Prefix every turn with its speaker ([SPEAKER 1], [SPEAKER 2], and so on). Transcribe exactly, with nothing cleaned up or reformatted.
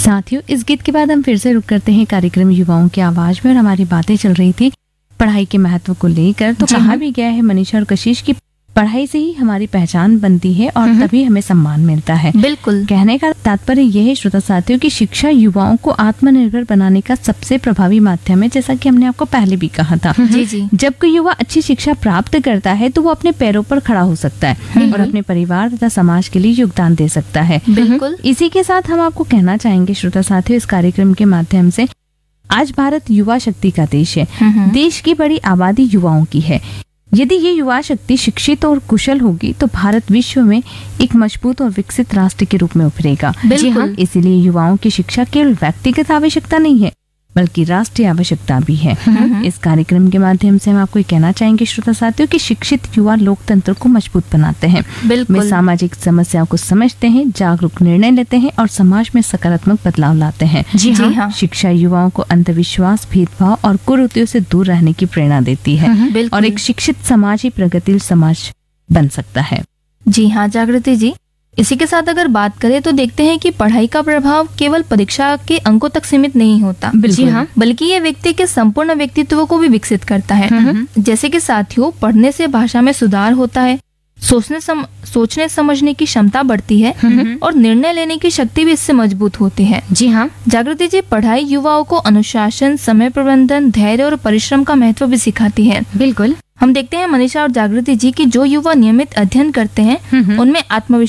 [SPEAKER 1] साथियों, इस गीत के बाद हम फिर से रुक करते हैं कार्यक्रम युवाओं की आवाज में, और हमारी बातें चल रही थी पढ़ाई के महत्व को लेकर। तो कहा भी गया है मनीषा और कशिश की पढ़ाई से ही हमारी पहचान बनती है और तभी हमें सम्मान मिलता है।
[SPEAKER 2] बिल्कुल।
[SPEAKER 1] कहने का तात्पर्य यह है श्रोता साथियों कि शिक्षा युवाओं को आत्मनिर्भर बनाने का सबसे प्रभावी माध्यम है, जैसा कि हमने आपको पहले भी कहा था।
[SPEAKER 2] जी जी।
[SPEAKER 1] जब कोई युवा अच्छी शिक्षा प्राप्त करता है तो वो अपने पैरों पर खड़ा हो सकता है और अपने परिवार तथा समाज के लिए योगदान दे सकता है।
[SPEAKER 2] बिल्कुल।
[SPEAKER 1] इसी के साथ हम आपको कहना चाहेंगे श्रोता साथियों, इस कार्यक्रम के माध्यम से, आज भारत युवा शक्ति का देश है। देश की बड़ी आबादी युवाओं की है। यदि ये युवा शक्ति शिक्षित और कुशल होगी तो भारत विश्व में एक मजबूत और विकसित राष्ट्र के रूप में उभरेगा।
[SPEAKER 2] बिल्कुल।
[SPEAKER 1] इसीलिए युवाओं की शिक्षा केवल व्यक्तिगत आवश्यकता नहीं है बल्कि राष्ट्रीय आवश्यकता भी है। इस कार्यक्रम के माध्यम से हम आपको ये कहना चाहेंगे श्रोता साथियों कि शिक्षित युवा लोकतंत्र को मजबूत बनाते हैं।
[SPEAKER 2] बिल्कुल।
[SPEAKER 1] वे सामाजिक समस्याओं को समझते हैं, जागरूक निर्णय लेते हैं और समाज में सकारात्मक बदलाव लाते हैं।
[SPEAKER 2] जी हाँ। हाँ।
[SPEAKER 1] शिक्षा युवाओं को अंधविश्वास, भेदभाव और कुरीतियों से दूर रहने की प्रेरणा देती है और एक शिक्षित समाज ही प्रगतिशील समाज बन सकता है।
[SPEAKER 2] जी हाँ जागृति जी, इसी के साथ अगर बात करें तो देखते हैं कि पढ़ाई का प्रभाव केवल परीक्षा के अंकों तक सीमित नहीं होता।
[SPEAKER 1] जी हाँ।
[SPEAKER 2] बल्कि ये व्यक्ति के संपूर्ण व्यक्तित्व को भी विकसित करता है। जैसे कि साथियों, पढ़ने से भाषा में सुधार होता है, सोचने सम, सोचने समझने की क्षमता बढ़ती है और निर्णय लेने की शक्ति भी इससे मजबूत होती है।
[SPEAKER 1] जी हाँ
[SPEAKER 2] जागृति जी, पढ़ाई युवाओं को अनुशासन, समय प्रबंधन, धैर्य और परिश्रम का महत्व भी सिखाती है।
[SPEAKER 1] बिल्कुल।
[SPEAKER 2] हम देखते हैं मनीषा और जागृति जी की जो युवा नियमित अध्ययन करते हैं उनमें आत्मविश्वास